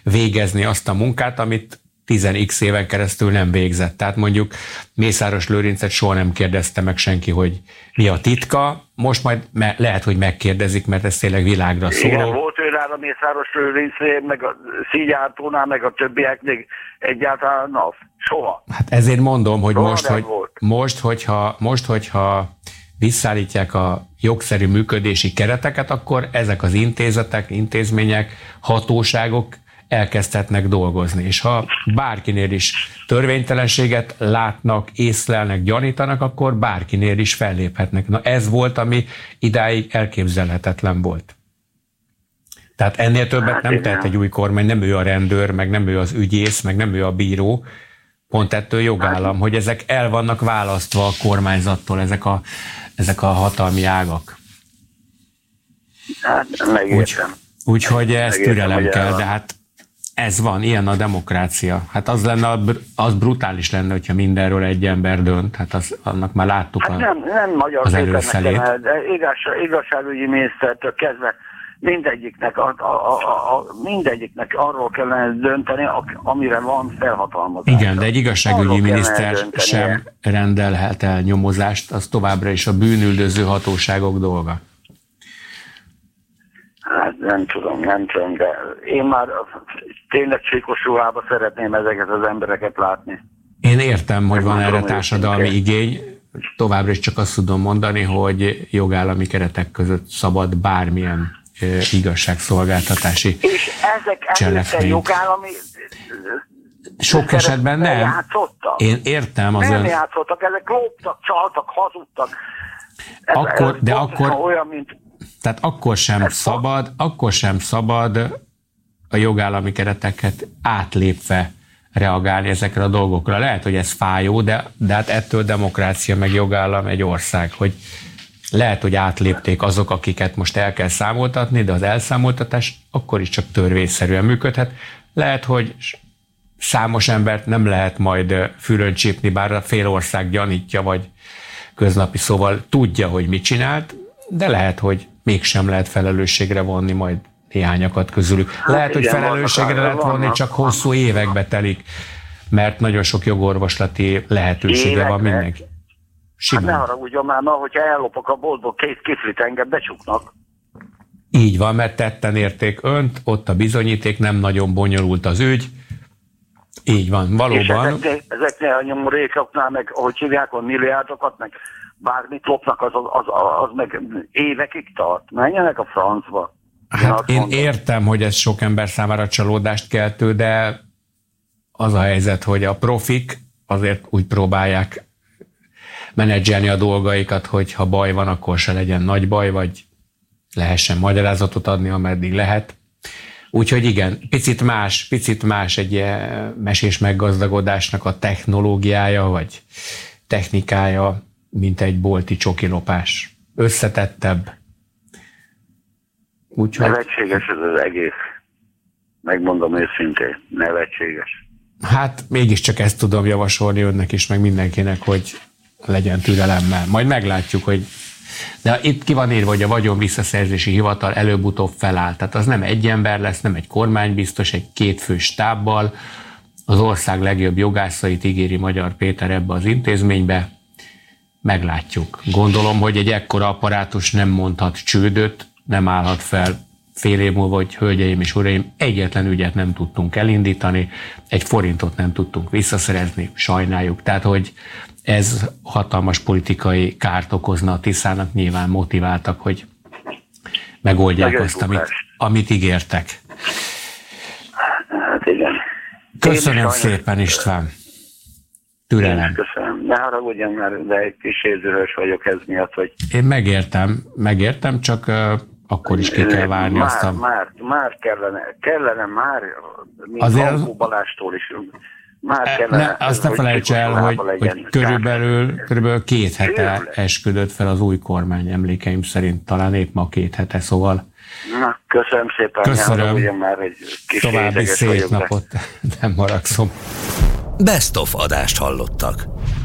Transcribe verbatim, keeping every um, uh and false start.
végezni azt a munkát, amit tíz x éven keresztül nem végzett. Tehát mondjuk Mészáros Lőrincet soha nem kérdezte meg senki, hogy mi a titka, most majd me- lehet, hogy megkérdezik, mert ez tényleg világra szóló. Igen, volt ő rá a Mészáros Lőrincre, meg a Szijjártónál, meg a többiek még egyáltalán nap. Soha. Hát ezért mondom, hogy soha most, hogy, most, hogyha, most, hogyha visszaállítják a jogszerű működési kereteket, akkor ezek az intézetek, intézmények, hatóságok elkezdhetnek dolgozni. És ha bárkinél is törvénytelenséget látnak, észlelnek, gyanítanak, akkor bárkinél is felléphetnek. Na ez volt, ami idáig elképzelhetetlen volt. Tehát ennél többet hát nem tehet egy új kormány, nem ő a rendőr, meg nem ő az ügyész, meg nem ő a bíró, pont ettől jogállam, hát, hogy ezek el vannak választva a kormányzattól, ezek a, ezek a hatalmi ágak. Hát megértem. Úgyhogy ez türelem kell, de hát ez van, ilyen a demokrácia. Hát az lenne, az brutális lenne, hogyha mindenről egy ember dönt, hát az, annak már láttuk hát a, nem, nem magyar az előszelét. De igazság, igazságügyi minisztertől kezdve mindegyiknek, a, a, a, a, mindegyiknek arról kellene dönteni, amire van felhatalmazás. Igen, de egy igazságügyi miniszter sem rendelhet el nyomozást, az továbbra is a bűnüldöző hatóságok dolga. Hát nem tudom, nem tudom, de én már tényleg csíkos ruhába szeretném ezeket az embereket látni. Én értem, hogy van erre társadalmi igény, továbbra is csak azt tudom mondani, hogy jogállami keretek között szabad bármilyen e, igazságszolgáltatási és ezek előtte jogállami sok esetben nem. Játszottak. Én értem az nem ön... játszottak, ezek loptak, csaltak, hazudtak. Ez, akkor, ez de akkor... olyan, mint... Tehát akkor sem ez szabad, akkor sem szabad a jogállami kereteket átlépve reagálni ezekre a dolgokra. Lehet, hogy ez fájó, de, de hát ettől demokrácia meg jogállam egy ország, hogy lehet, hogy átlépték azok, akiket most el kell számoltatni, de az elszámoltatás akkor is csak törvényszerűen működhet. Lehet, hogy számos embert nem lehet majd fülön csípni, bár a fél ország gyanítja, vagy köznapi szóval tudja, hogy mit csinált, de lehet, hogy mégsem lehet felelősségre vonni majd néhányakat közülük. Hát lehet, igen, hogy felelősségre lehet vonni, vannak, csak hosszú évekbe telik, mert nagyon sok jogorvoslati lehetősége évekbe? Van mindenki. Hát ne haragudjon már, ma, hogyha ellopok a boltból két kiflit, engem becsuknak. Így van, mert tetten érték önt, ott a bizonyíték, nem nagyon bonyolult az ügy. Így van, valóban. És ezeknél, ezeknél a nyomorékoknál, meg ahogy hívják, a milliárdokat, meg bármit lopnak, az, az, az, az meg évekig tart. Menjenek a francba. Hát én, én értem, hogy ez sok ember számára csalódást keltő, de az a helyzet, hogy a profik azért úgy próbálják menedzselni a dolgaikat, hogy ha baj van, akkor se legyen nagy baj, vagy lehessen magyarázatot adni, ameddig lehet. Úgyhogy igen, picit más, picit más egy mesés meggazdagodásnak a technológiája, vagy technikája, mint egy bolti csokilopás. Összetettebb. Úgyhogy... Nevetséges ez az egész. Megmondom őszintén, nevetséges. Hát mégiscsak ezt tudom javasolni önnek is, meg mindenkinek, hogy legyen türelemmel. Majd meglátjuk, hogy... De itt ki van írva, hogy a vagyon visszaszerzési hivatal előbb-utóbb feláll. Tehát az nem egy ember lesz, nem egy kormánybiztos, egy kétfős stábbal. Az ország legjobb jogászait ígéri Magyar Péter ebbe az intézménybe. Meglátjuk. Gondolom, hogy egy ekkora apparátus nem mondhat csődöt, nem állhat fel fél év múlva, hogy hölgyeim és uraim, egyetlen ügyet nem tudtunk elindítani, egy forintot nem tudtunk visszaszerezni, sajnáljuk. Tehát, hogy ez hatalmas politikai kárt okozna a Tiszának, nyilván motiváltak, hogy megoldják Meg azt, amit, amit ígértek. Hát igen. Köszönöm szépen, István. Türelem. Köszönöm. Ne haragudjon már, de egy kis érzőhős vagyok ez miatt, hogy... Én megértem, megértem, csak uh, akkor is ki kell várni már, azt a... Már, már kellene, kellene már, mint Azért... Balástól is... Már kellene, ne, azt ne felejts el, hogy, hogy körülbelül, körülbelül két hete esküdött fel az új kormány, emlékeim szerint, talán épp ma két hete, szóval... Na, köszönöm szépen. Köszönöm. Már egy kis további szép napot, nem haragszom. Best of adást hallottak.